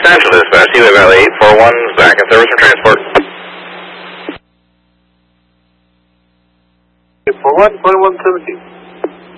Central Dispatch, Seaway Valley 841, back in service for transport. 841, 2117.